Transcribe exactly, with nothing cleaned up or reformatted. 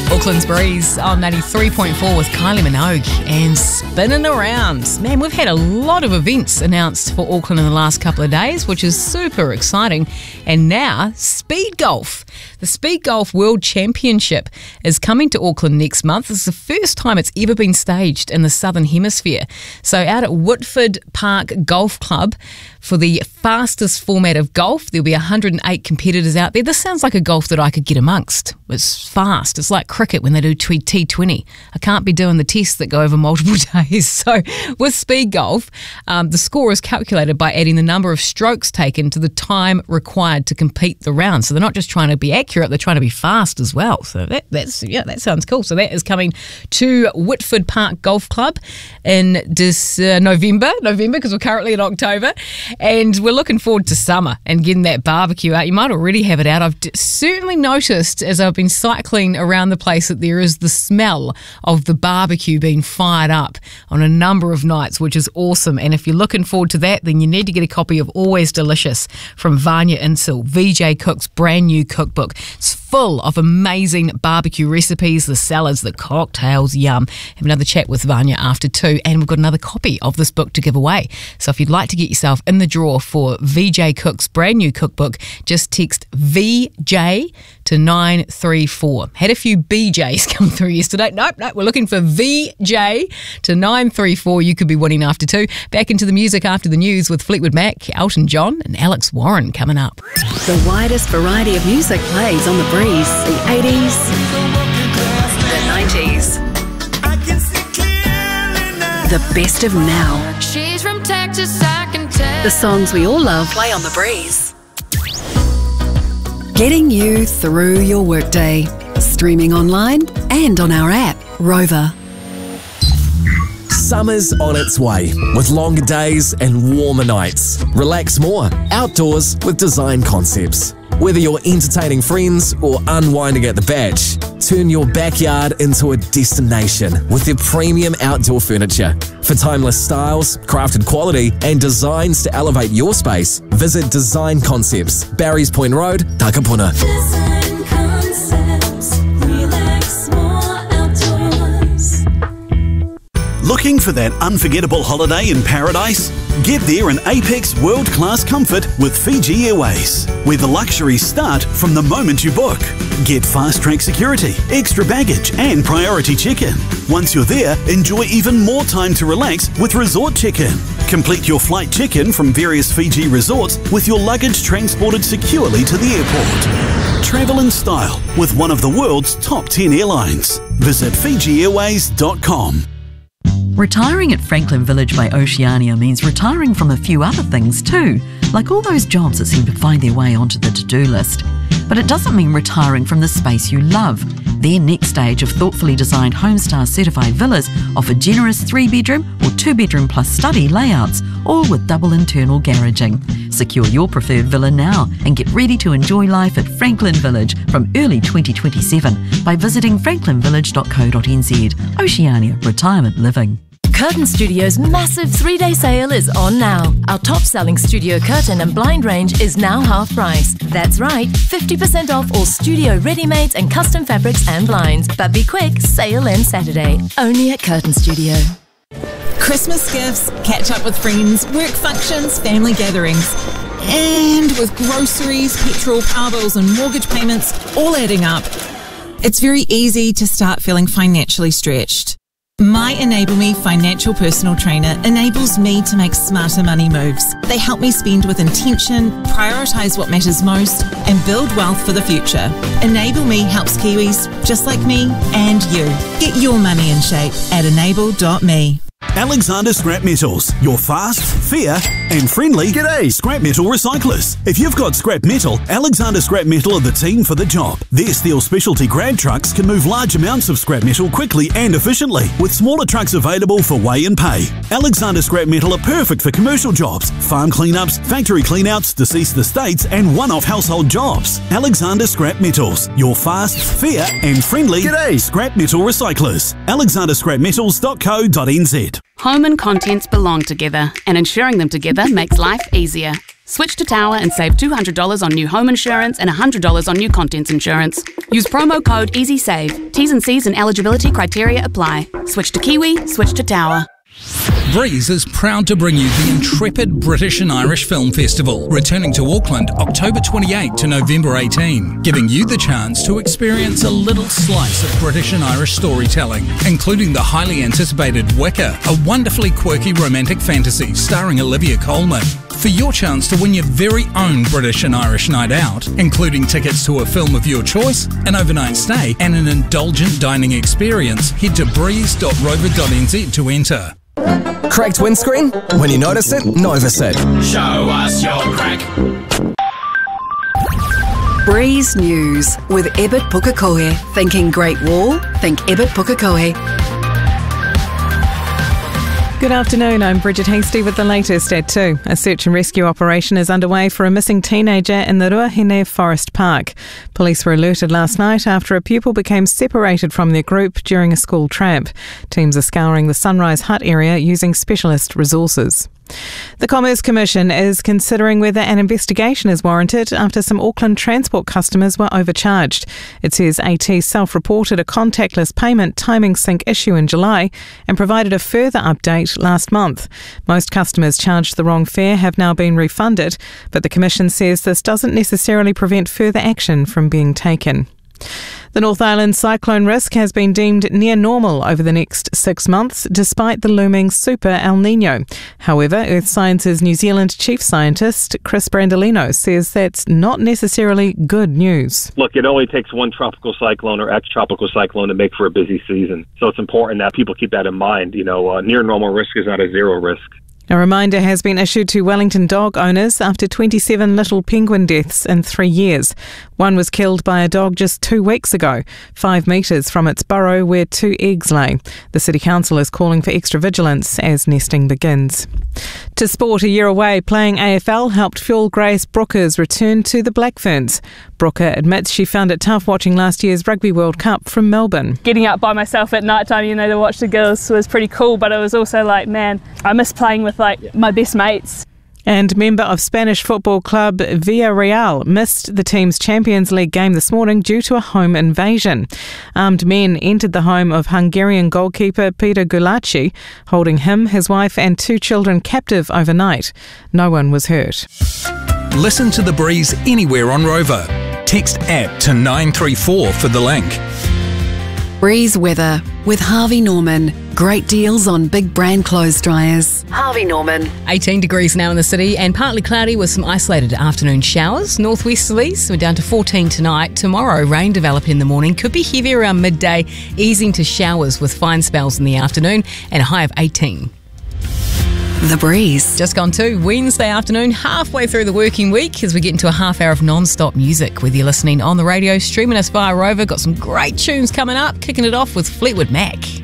Auckland's Breeze on ninety-three point four with Kylie Minogue and Spinning Around. Man, we've had a lot of events announced for Auckland in the last couple of days, which is super exciting. And now, Speed Golf. The Speed Golf World Championship is coming to Auckland next month. This is the first time it's ever been staged in the Southern Hemisphere. So out at Woodford Park Golf Club, for the fastest format of golf, there'll be one hundred eight competitors out there. This sounds like a golf that I could get amongst. It's fast. It's like cricket when they do T twenty. I can't be doing the tests that go over multiple days. So with Speed Golf, um, the score is calculated by adding the number of strokes taken to the time required to complete the round. So they're not just trying to be accurate, they're trying to be fast as well. So that, that's yeah, that sounds cool. So that is coming to Whitford Park Golf Club in this uh, November, November because we're currently in October. And we're looking forward to summer and getting that barbecue out. You might already have it out. I've d- certainly noticed as I've been cycling around the place that there is the smell of the barbecue being fired up on a number of nights, which is awesome. And if you're looking forward to that, then you need to get a copy of Always Delicious from Vanya Insel, V J Cook's brand new cookbook. It's full of amazing barbecue recipes, the salads, the cocktails, yum. Have another chat with Vanya after two, and we've got another copy of this book to give away. So if you'd like to get yourself in the draw for V J Cook's brand new cookbook, just text V J to nine three four. Had a few B Js come through yesterday. Nope, nope, we're looking for V J to nine three four. You could be winning after two. Back into the music after the news with Fleetwood Mac, Elton John and Alex Warren coming up. The widest variety of music plays on the Breeze. The eighties, the nineties, the best of now. She's from Texas, I can tell. The songs we all love play on the Breeze. Getting you through your workday. Streaming online and on our app, Rover. Summer's on its way, with longer days and warmer nights. Relax more, outdoors with Design Concepts. Whether you're entertaining friends or unwinding at the beach, turn your backyard into a destination with their premium outdoor furniture. For timeless styles, crafted quality, and designs to elevate your space, visit Design Concepts, Barry's Point Road, Takapuna. Design Concepts, relax more outdoors. Looking for that unforgettable holiday in paradise? Get there in apex world-class comfort with Fiji Airways, where the luxuries start from the moment you book. Get fast-track security, extra baggage and priority check-in. Once you're there, enjoy even more time to relax with resort check-in. Complete your flight check-in from various Fiji resorts with your luggage transported securely to the airport. Travel in style with one of the world's top ten airlines. Visit Fiji Airways dot com. Retiring at Franklin Village by Oceania means retiring from a few other things too, like all those jobs that seem to find their way onto the to-do list. But it doesn't mean retiring from the space you love. Their next stage of thoughtfully designed Homestar certified villas offer generous three-bedroom or two-bedroom plus study layouts, all with double internal garaging. Secure your preferred villa now and get ready to enjoy life at Franklin Village from early twenty twenty-seven by visiting franklin village dot co dot n z. Oceania Retirement Living. Curtain Studio's massive three-day sale is on now. Our top-selling studio curtain and blind range is now half price. That's right, fifty percent off all studio ready-mades and custom fabrics and blinds. But be quick, sale ends Saturday. Only at Curtain Studio. Christmas gifts, catch up with friends, work functions, family gatherings. And with groceries, petrol, power bills and mortgage payments all adding up, it's very easy to start feeling financially stretched. My Enable Me financial personal trainer enables me to make smarter money moves. They help me spend with intention, prioritise what matters most, and build wealth for the future. Enable Me helps Kiwis just like me and you. Get your money in shape at enable dot me. Alexander Scrap Metals, your fast, fair and friendly G'day. scrap metal recyclers. If you've got scrap metal, Alexander Scrap Metal are the team for the job. Their steel specialty grab trucks can move large amounts of scrap metal quickly and efficiently, with smaller trucks available for weigh and pay. Alexander Scrap Metal are perfect for commercial jobs, farm cleanups, factory cleanouts, deceased estates and one-off household jobs. Alexander Scrap Metals, your fast, fair and friendly G'day. scrap metal recyclers. alexander scrap metals dot co dot n z. Home and contents belong together, and insuring them together makes life easier. Switch to Tower and save two hundred dollars on new home insurance and one hundred dollars on new contents insurance. Use promo code EasySave. T's and C's and eligibility criteria apply. Switch to Kiwi, switch to Tower. Breeze is proud to bring you the intrepid British and Irish Film Festival, returning to Auckland October twenty-eighth to November eighteenth, giving you the chance to experience a little slice of British and Irish storytelling, including the highly anticipated Wicker, a wonderfully quirky romantic fantasy starring Olivia Colman. For your chance to win your very own British and Irish night out, including tickets to a film of your choice, an overnight stay and an indulgent dining experience, head to breeze dot rover dot n z to enter. Cracked windscreen? When you notice it, notice it. Show us your crack. Breeze News with Ebert Pukekohe. Thinking Great Wall? Think Ebert Pukekohe. Good afternoon, I'm Bridget Hasty with the latest at two. A search and rescue operation is underway for a missing teenager in the Ruahine Forest Park. Police were alerted last night after a pupil became separated from their group during a school tramp. Teams are scouring the Sunrise Hut area using specialist resources. The Commerce Commission is considering whether an investigation is warranted after some Auckland Transport customers were overcharged. It says A T self-reported a contactless payment timing sync issue in July and provided a further update last month. Most customers charged the wrong fare have now been refunded, but the Commission says this doesn't necessarily prevent further action from being taken. The North Island cyclone risk has been deemed near normal over the next six months, despite the looming super El Nino. However, Earth Science's New Zealand chief scientist, Chris Brandolino, says that's not necessarily good news. Look, it only takes one tropical cyclone or ex-tropical cyclone to make for a busy season. So it's important that people keep that in mind. You know, uh, near normal risk is not a zero risk. A reminder has been issued to Wellington dog owners after twenty-seven little penguin deaths in three years. One was killed by a dog just two weeks ago, five metres from its burrow where two eggs lay. The City Council is calling for extra vigilance as nesting begins. To sport, a year away, playing A F L helped fuel Grace Brooker's return to the Black Ferns. Brooker admits she found it tough watching last year's Rugby World Cup from Melbourne. Getting up by myself at night time, you know, to watch the girls was pretty cool, but it was also like, man, I miss playing with like my best mates. And member of Spanish football club Villarreal missed the team's Champions League game this morning due to a home invasion. Armed men entered the home of Hungarian goalkeeper Peter Gulacsi, holding him, his wife and two children captive overnight. No one was hurt. Listen to The Breeze anywhere on Rover. Text app to nine three four for the link. Breeze weather with Harvey Norman. Great deals on big brand clothes dryers. Harvey Norman. eighteen degrees now in the city and partly cloudy with some isolated afternoon showers. Northwesterlies, we're down to fourteen tonight. Tomorrow, rain develop in the morning. Could be heavy around midday, easing to showers with fine spells in the afternoon and a high of eighteen. The Breeze. Just gone to Wednesday afternoon, halfway through the working week as we get into a half hour of non-stop music. Whether you're listening on the radio, streaming us via Rover, got some great tunes coming up. Kicking it off with Fleetwood Mac.